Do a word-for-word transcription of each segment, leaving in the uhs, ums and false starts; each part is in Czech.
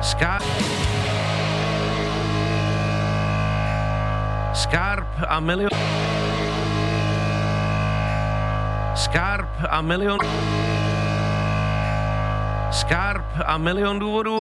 Skarb. Skarb a milion. Skarb a milion. Skarb a milion důvodů.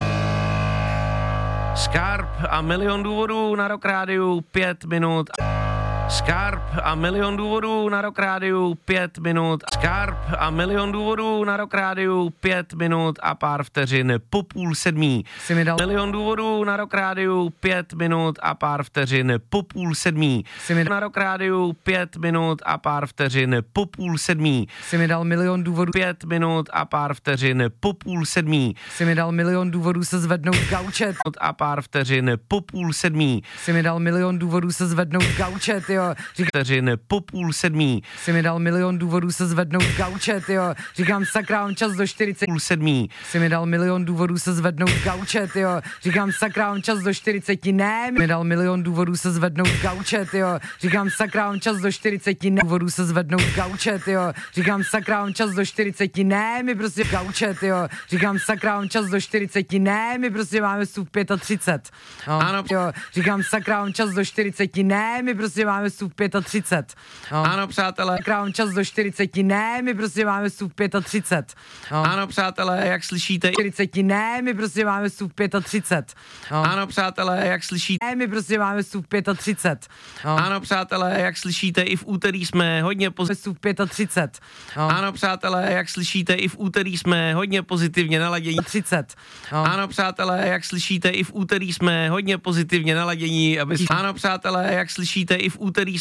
Skarb a milion důvodů na Rock Rádiu pět minut. Skarb a milion důvodů na Rock Rádiu pět minut. Skarb a milion důvodů na Rock Rádiu pět minut a pár vteřin po půl sedmí. Si mi dal Milion důvodů na Rock Rádiu pět minut a pár vteřin po půl sedmí. Si mi Na Rock Rádiu pět minut a pár vteřin po půl sedmí. Si mi dal milion důvodů. Pět minut a pár vteřin po půl sedmí. Si mi dal milion důvodů se zvednout z gauče. A pár vteřin po půl sedmí. Si mi dal milion důvodů se zvednout z gauče, jo. Řík, Vteřin po půl sedmí. si mi dal milion důvodů se zvednout z gauče, jo. Říkám, sakra, on čas do čtyřicet. Půl sedmí. Si mi dal milion důvodů se zvednout z gauče, jo. Říkám, sakra, on čas do čtyřiceti, ne. Mi dal milion důvodů se zvednout z gauče, jo. Říkám, sakra, on čas do čtyřiceti, ne. Důvodů se zvednout z gauče, jo. Říkám, sakra, on čas do čtyřiceti, ne. My prostě gauče, jo. Říkám, sakra, on čas do čtyřiceti, ne. My prostě máme vstup třicet pět. No, Ano. jo. Říkám, sakra, on čas do čtyřiceti, ne. My prostě máme vstup třicet pět. No. Ano, přátelé. Sakra, on čas do čtyřiceti, ne. My prostě máme vstup třicet pět. No. Ano, přátelé, jak slyšíte. čtyřicet, ne, my prostě máme vstup třicet pět. No. Ano, přátelé, jak slyšíte. Ne, my prostě máme vstup třicet pět. No. Ano, přátelé, jak slyšíte, i v úterý jsme hodně pozitivně. Vstup třicet pět. No. Ano, přátelé, jak slyšíte, i v úterý jsme hodně pozitivně naladění. třicet. No. Ano, přátelé, jak slyšíte, i v úterý jsme hodně pozitivně naladění, aby... Ano, přátelé, jak slyšíte, i v úterý